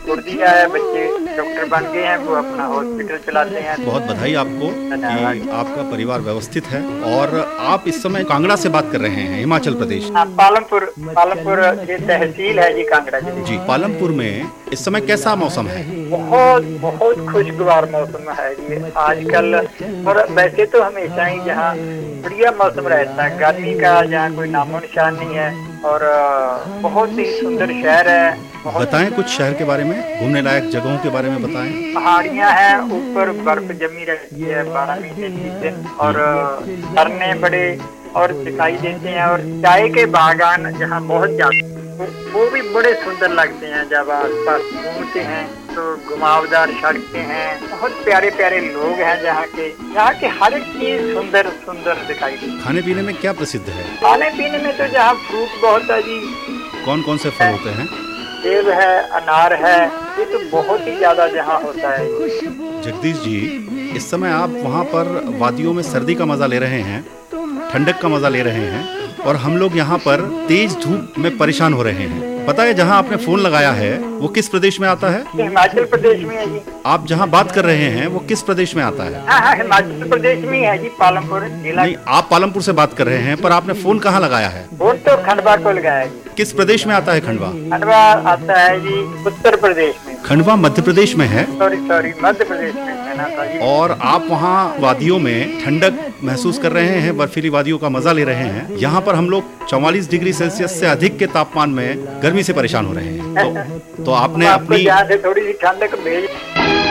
छोड़ दिया है, बच्चे डॉक्टर बन गए हैं, वो अपना हॉस्पिटल चलाते हैं। बहुत बधाई आपको कि आपका परिवार व्यवस्थित है। और आप इस समय कांगड़ा से बात कर रहे हैं, हिमाचल प्रदेश। पालमपुर ये तहसील है जी, कांगड़ा जिले जी। पालमपुर में इस समय कैसा मौसम है? बहुत बहुत खुशगवार मौसम है जी आजकल। और वैसे तो हमेशा ही यहाँ बढ़िया मौसम रहता है, गर्मी का जहाँ कोई नामो निशान नहीं है। और बहुत ही सुंदर शहर है। बताएं कुछ शहर के बारे में, घूमने लायक जगहों के बारे में बताएं। पहाड़ियाँ हैं, ऊपर बर्फ जमी रहती है 12 महीने, और झरने बड़े और दिखाई देते हैं। और चाय के बागान जहाँ बहुत ज्यादा, वो भी बड़े सुंदर लगते हैं। जब आसपास घूमते हैं तो घुमावदार सड़कें हैं, बहुत प्यारे प्यारे लोग हैं यहाँ के हर एक चीज सुंदर सुंदर दिखाई देती है। खाने पीने में क्या प्रसिद्ध है? खाने पीने में तो जहाँ फ्रूट बहुत है जी। कौन कौन से फल होते हैं? सेब है, अनार है, ये तो बहुत ही ज्यादा जहाँ होता है। जगदीश जी, इस समय आप वहाँ पर वादियों में सर्दी का मजा ले रहे हैं, ठंडक का मजा ले रहे हैं, और हम लोग यहाँ पर तेज धूप में परेशान हो रहे हैं। पता है जहाँ आपने फोन लगाया है वो किस प्रदेश में आता है? हिमाचल प्रदेश में है जी। आप जहाँ बात कर रहे हैं वो किस प्रदेश में आता है? हाँ, हिमाचल प्रदेश में है जी, पालमपुर जिला। नहीं, आप पालमपुर से बात कर रहे हैं, पर आपने फोन कहाँ लगाया है? फोन तो खंडवा को लगाया है जी। किस प्रदेश में आता है खंडवा? खंडवा आता है जी उत्तर प्रदेश में। खंडवा मध्य प्रदेश में है? सॉरी मध्य प्रदेश में कहना था जी। और आप वहाँ वादियों में ठंडक महसूस कर रहे हैं, बर्फीली वादियों का मजा ले रहे हैं। यहाँ पर हम लोग 44 डिग्री सेल्सियस से अधिक के तापमान में गर्मी से परेशान हो रहे हैं। तो आपने अपनी यहाँ से थोड़ी सी ठंडक भेज